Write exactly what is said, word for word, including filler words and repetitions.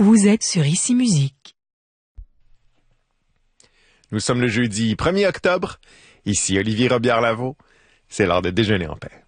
Vous êtes sur Ici Musique. Nous sommes le jeudi premier octobre. Ici Olivier Robillard-Lavaux. C'est l'heure de déjeuner en paix.